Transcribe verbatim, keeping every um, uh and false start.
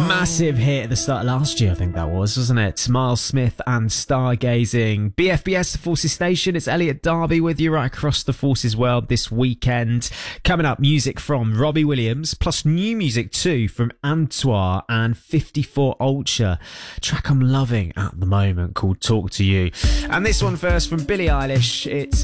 Massive hit at the start of last year, I think that was, wasn't it? Miles Smith and Stargazing. B F B S, the Forces Station. It's Elliot Darby with you right across the Forces world this weekend. Coming up, music from Robbie Williams, plus new music too from Antoine and fifty-four Ultra. Track I'm loving at the moment called Talk to You. And this one first from Billie Eilish. It's